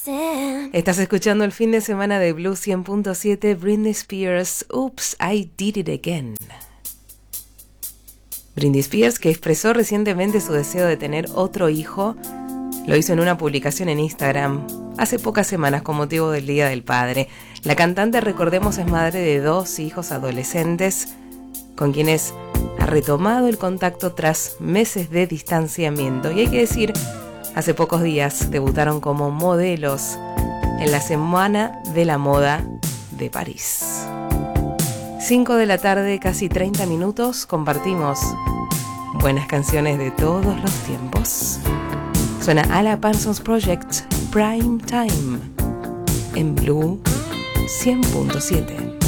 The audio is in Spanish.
Estás escuchando el fin de semana de Blue 100.7, Britney Spears, Oops, I Did It Again. Britney Spears, que expresó recientemente su deseo de tener otro hijo, lo hizo en una publicación en Instagram hace pocas semanas con motivo del Día del Padre. La cantante, recordemos, es madre de 2 hijos adolescentes con quienes ha retomado el contacto tras meses de distanciamiento. Y hay que decir, hace pocos días debutaron como modelos en la Semana de la Moda de París. 5 de la tarde, casi 30 minutos, compartimos buenas canciones de todos los tiempos. Suena Ala Parsons Project, Prime Time, en Blue 100.7.